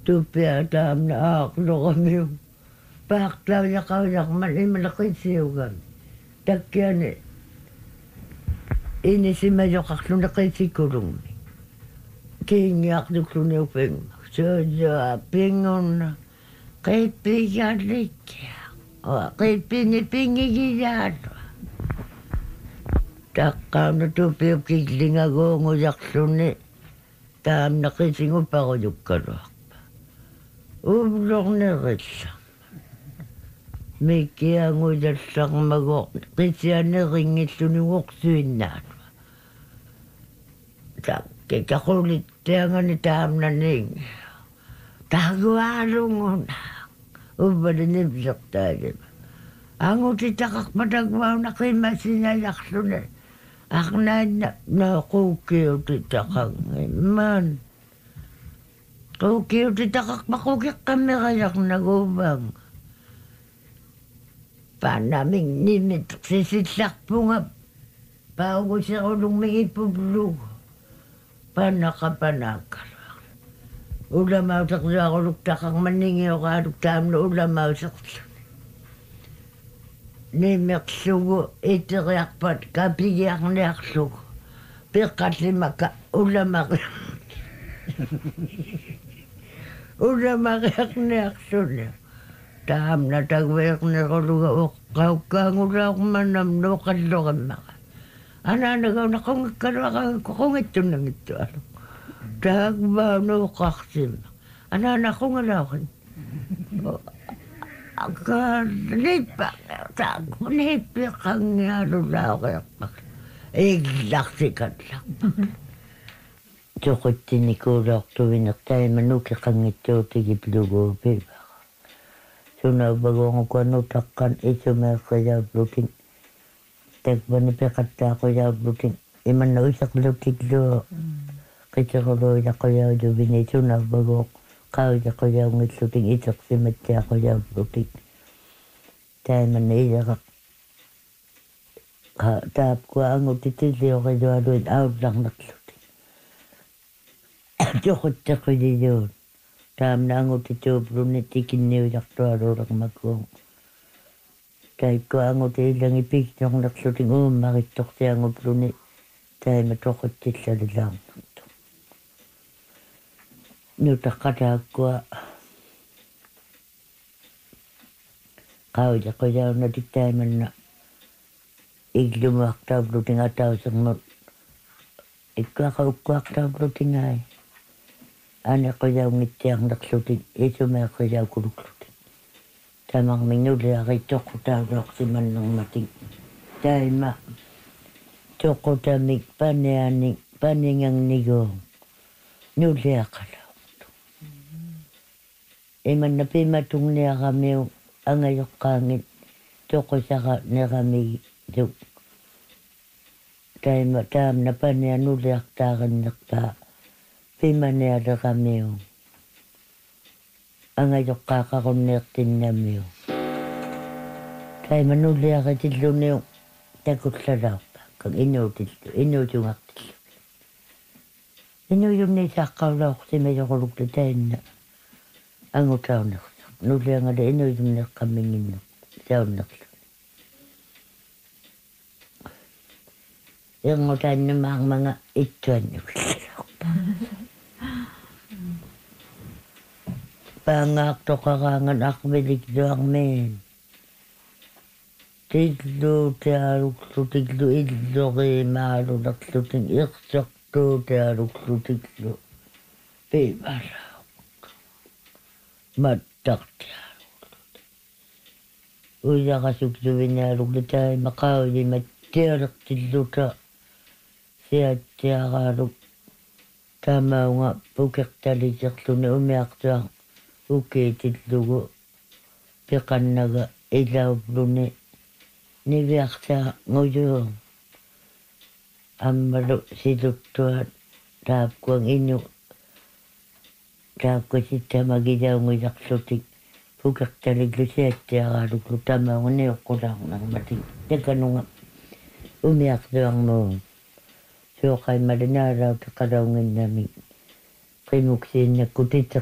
tupia taamna aaqloqamiu paaqtauñaqauñaqman imalaqisiugan takkiani inisimajoqarluna qisikulummi kiingiaqlukluni upingma soja pingunna qippigallikkia qippini pingigiyaatu taqqauna tupiukiklingaguungujaqluni taamna qisinguparuйуккалуарpa uvlornerilla mikkiangujallarmago qisianeringilluniuorsuinnaat takke kaqulittaangani taamnaning taguaalunguna uvvalinivlertaalima angutitaqarpatagvauna qimasinayarlune arnaanna naaquukkiutitaqangi man quukkiutitaqarpaqukiqqammerayarnaguuvang paanaming nimit sisillarpunga pauguserulungmigipuvlugu panaqapanaakkala ulamauteqluaruluk taqarmanningioraaluk taamna ulamauserlu nimerlugu iteriarpat kapigiarniarlugu peqqallimaka ulamariarniarluni taamna tagveerneruluga uqqaukkaangulaarmanam nuuqallorimmaqa anaanagauna qungikkaluaqangikkoqungittunangittualu taagvaanuuqqarsimma anaanaqungalauqin nippa nippiqangialulaaqerpak illarsikallaqpak toquttinikuulaortuvinertaimanukiqangittuutigipluguupiva sunaupaguungukuanutaqqan isumeeqqajaaplutin takvani peqattaaqojaaplutin imanna uisaqlutikluo qiteruluilaqojaujuvini sunaupaguuq qaujaqojaungillutin iteqsimattiaqojaaplutin taimanna ileqa taapkua angutitilliorilualuin aullarnerlutin toqutteqililuun taamna angutituupluni tikinniujartualuulermakuun taikkua angutiillangi piknornerlutin uummarittortiangupluni taima toquttillalulaarnertu nutaqqataakkua qaujaqojaunnatik taimanna iglumuartaaplutin atausermut ikkuaqaukkuartaaplutingai aneqojaungittiarnerlutin isumeeqqajaukuluqlutin tamarminnuliarittoqqutaaluorsimannermatin taima toqutamik paneanik paningangnigu nuliaqalaortu imanna pimatungniaramiu angajoqqaangit toqusara neramigi tuk taamna panea nuliartaarannerpaa pimanealeramiu angajoqqaaqarunniertinnamiu taima nuliaritilluniu takullalaarpa kan inuutungartillu inuyumniisaaqqaulaorsimajoquluklu tainna angutaunerlu nuliangala inuyumneqqamminginnu saunnerlu irngutaannamaarmanga ittuannukillaarpa paangaartoqaraangan armilikluarmiin tilluutialuklutiklu illoriimaalulerlutin irsortuutialuklutiklu piimalauq mattartialuklut ujarasukluvinaaluklu taimaqaulimattialertilluta siattiaraaluk tamaunga pukertaliserluni umiartuar ukiitillugu piqannaga ilaupluni niviartaa nguyuu ammalu siluttuat taapkuang inu taapkusittamagilaunguilarlutik pukertaliklu siattiaraaluklu tamaunga niuqqulaarnarmatik takanunga umiartuarmuu suoqaimalinaalautiqalaunginnami qimuksiinnakkutitte